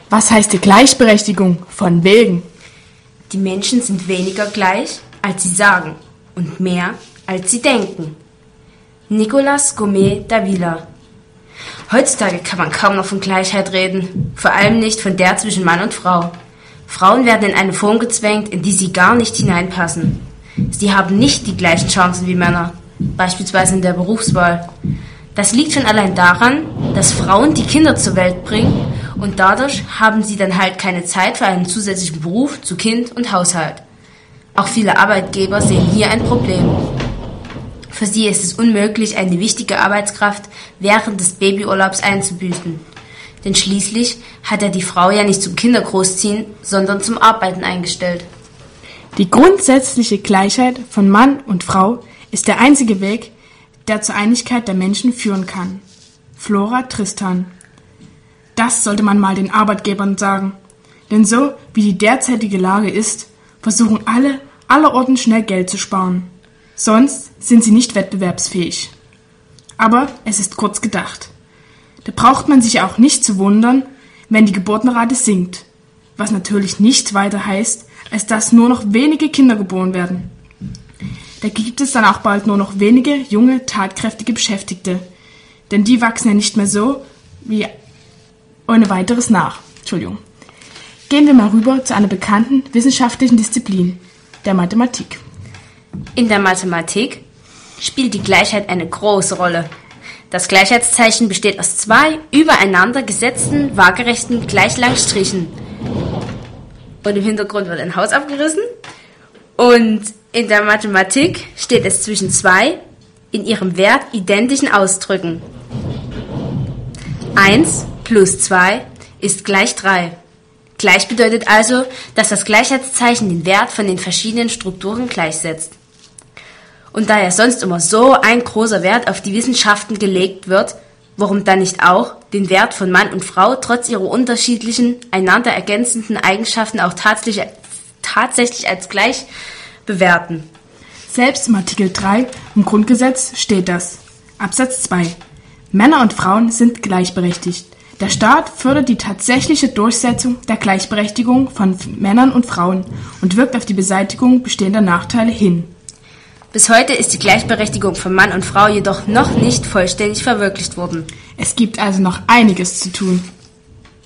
Was heißt die Gleichberechtigung? Von wegen. Die Menschen sind weniger gleich, als sie sagen, und mehr, als sie denken. Nicolas Gomet-Davila. Heutzutage kann man kaum noch von Gleichheit reden, vor allem nicht von der zwischen Mann und Frau. Frauen werden in eine Form gezwängt, in die sie gar nicht hineinpassen. Sie haben nicht die gleichen Chancen wie Männer, beispielsweise in der Berufswahl. Das liegt schon allein daran, dass Frauen die Kinder zur Welt bringen und dadurch haben sie dann halt keine Zeit für einen zusätzlichen Beruf zu Kind und Haushalt. Auch viele Arbeitgeber sehen hier ein Problem. Für sie ist es unmöglich, eine wichtige Arbeitskraft während des Babyurlaubs einzubüßen. Denn schließlich hat er die Frau ja nicht zum Kindergroßziehen, sondern zum Arbeiten eingestellt. Die grundsätzliche Gleichheit von Mann und Frau ist der einzige Weg, der zur Einigkeit der Menschen führen kann. Flora Tristan. Das sollte man mal den Arbeitgebern sagen. Denn so wie die derzeitige Lage ist, versuchen alle allerorten schnell Geld zu sparen. Sonst sind sie nicht wettbewerbsfähig. Aber es ist kurz gedacht. Da braucht man sich auch nicht zu wundern, wenn die Geburtenrate sinkt. Was natürlich nicht weiter heißt, als dass nur noch wenige Kinder geboren werden. Da gibt es dann auch bald nur noch wenige junge, tatkräftige Beschäftigte. Denn die wachsen ja nicht mehr so wie ohne weiteres nach. Entschuldigung. Gehen wir mal rüber zu einer bekannten wissenschaftlichen Disziplin, der Mathematik. In der Mathematik spielt die Gleichheit eine große Rolle. Das Gleichheitszeichen besteht aus 2 übereinander gesetzten, waagerechten, gleich langen Strichen. Und im Hintergrund wird ein Haus abgerissen. Und in der Mathematik steht es zwischen 2 in ihrem Wert identischen Ausdrücken. 1 plus 2 ist gleich 3. Gleich bedeutet also, dass das Gleichheitszeichen den Wert von den verschiedenen Strukturen gleichsetzt. Und da ja sonst immer so ein großer Wert auf die Wissenschaften gelegt wird, warum dann nicht auch den Wert von Mann und Frau trotz ihrer unterschiedlichen, einander ergänzenden Eigenschaften auch tatsächlich als gleich bewerten? Selbst im Artikel 3 im Grundgesetz steht das. Absatz 2. Männer und Frauen sind gleichberechtigt. Der Staat fördert die tatsächliche Durchsetzung der Gleichberechtigung von Männern und Frauen und wirkt auf die Beseitigung bestehender Nachteile hin. Bis heute ist die Gleichberechtigung von Mann und Frau jedoch noch nicht vollständig verwirklicht worden. Es gibt also noch einiges zu tun.